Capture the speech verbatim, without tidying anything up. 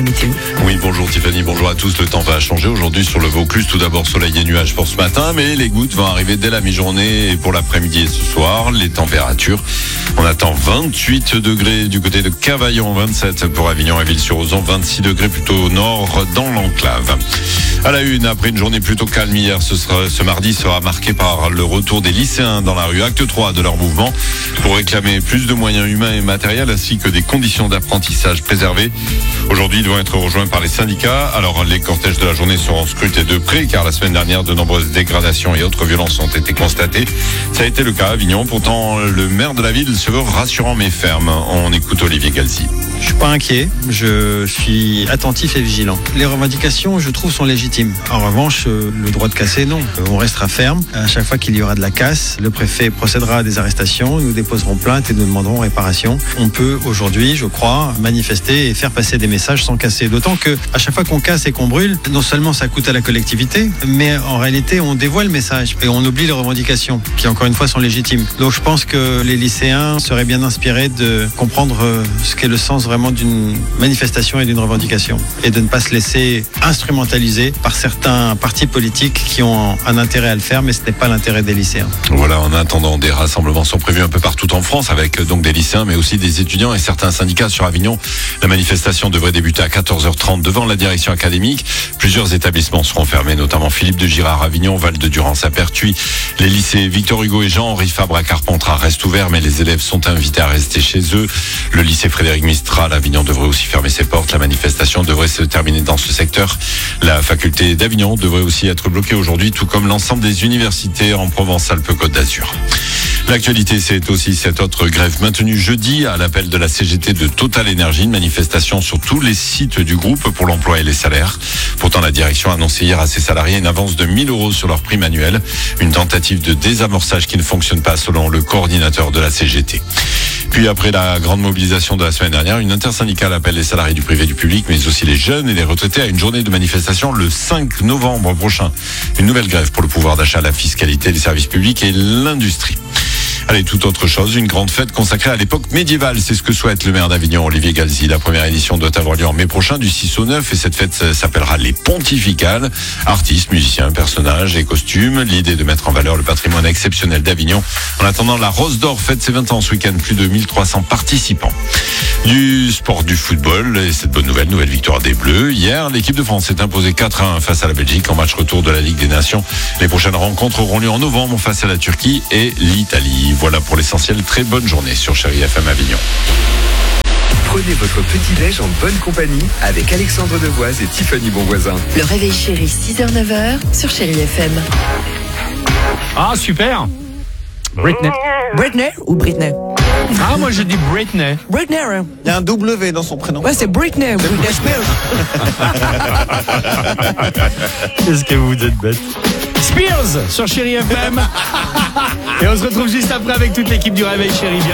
Oui, bonjour Tiffany, bonjour à tous. Le temps va changer aujourd'hui sur le Vaucluse. Tout d'abord soleil et nuages pour ce matin, mais les gouttes vont arriver dès la mi-journée et pour l'après-midi et ce soir. Les températures, on attend vingt-huit degrés du côté de Cavaillon, vingt-sept pour Avignon et Ville-sur-Ozon, vingt-six degrés plutôt au nord dans l'enclave. À la une, après une journée plutôt calme hier, ce, sera, ce mardi sera marqué par le retour des lycéens dans la rue, acte trois de leur mouvement, pour réclamer plus de moyens humains et matériels ainsi que des conditions d'apprentissage préservées. Aujourd'hui, ils vont être rejoints par les syndicats. Alors, les cortèges de la journée seront scrutés de près, car la semaine dernière, de nombreuses dégradations et autres violences ont été constatées. Ça a été le cas à Avignon. Pourtant, le maire de la ville se veut rassurant mais ferme. On écoute Olivier Galzi. Je suis pas inquiet, je suis attentif et vigilant. Les revendications, je trouve, sont légitimes. En revanche, le droit de casser, non. On restera ferme. À chaque fois qu'il y aura de la casse, le préfet procédera à des arrestations, nous déposerons plainte et nous demanderons réparation. On peut aujourd'hui, je crois, manifester et faire passer des messages sans casser. D'autant que à chaque fois qu'on casse et qu'on brûle, non seulement ça coûte à la collectivité, mais en réalité, on dévoile le message et on oublie les revendications, qui encore une fois sont légitimes. Donc je pense que les lycéens seraient bien inspirés de comprendre ce qu'est le sens vraiment d'une manifestation et d'une revendication, et de ne pas se laisser instrumentaliser par certains partis politiques qui ont un intérêt à le faire, mais ce n'est pas l'intérêt des lycéens. Voilà, en attendant, des rassemblements sont prévus un peu partout en France, avec donc des lycéens, mais aussi des étudiants et certains syndicats sur Avignon. La manifestation devrait débuter à quatorze heures trente devant la direction académique. Plusieurs établissements seront fermés, notamment Philippe de Girard, Avignon, Val-de-Durance, à Pertuis. Les lycées Victor Hugo et Jean-Henri Fabre à Carpentras restent ouverts, mais les élèves sont invités à rester chez eux. Le lycée Frédéric Mistral, Avignon, devrait aussi fermer ses portes. La manifestation devrait se terminer dans ce secteur. La faculté d'Avignon devrait aussi être bloquée aujourd'hui, tout comme l'ensemble des universités en Provence-Alpes-Côte d'Azur. L'actualité, c'est aussi cette autre grève maintenue jeudi à l'appel de la C G T de Total Énergie, une manifestation sur tous les sites du groupe pour l'emploi et les salaires. Pourtant, la direction a annoncé hier à ses salariés une avance de mille euros sur leur prime annuelle, une tentative de désamorçage qui ne fonctionne pas selon le coordinateur de la C G T. Puis après la grande mobilisation de la semaine dernière, une intersyndicale appelle les salariés du privé et du public, mais aussi les jeunes et les retraités à une journée de manifestation le cinq novembre prochain. Une nouvelle grève pour le pouvoir d'achat, la fiscalité, les services publics et l'industrie. Allez, toute autre chose, une grande fête consacrée à l'époque médiévale. C'est ce que souhaite le maire d'Avignon, Olivier Galzi. La première édition doit avoir lieu en mai prochain, du six au neuf, et cette fête s'appellera les Pontificales. Artistes, musiciens, personnages et costumes. L'idée de mettre en valeur le patrimoine exceptionnel d'Avignon. En attendant, la Rose d'Or fête ses vingt ans ce week-end. Plus de mille trois cents participants. Du sport, du football, et cette bonne nouvelle, nouvelle victoire des Bleus. Hier, l'équipe de France s'est imposée quatre à un face à la Belgique en match retour de la Ligue des Nations. Les prochaines rencontres auront lieu en novembre face à la Turquie et l'Italie. Voilà pour l'essentiel. Très bonne journée sur Chérie F M Avignon. Prenez votre petit-déj en bonne compagnie avec Alexandre Devoise et Tiffany Bonvoisin. Le réveil chéri, six heures neuf heures sur Chérie F M. Ah, super. Britney. Britney ou Britney? Ah, moi je dis Britney. Britney, ouais. Il y a un W dans son prénom. Ouais, c'est Britney. Britney Spears. Qu'est-ce que vous êtes bête. Spears sur Chérie F M. Et on se retrouve juste après avec toute l'équipe du Réveil Chéri.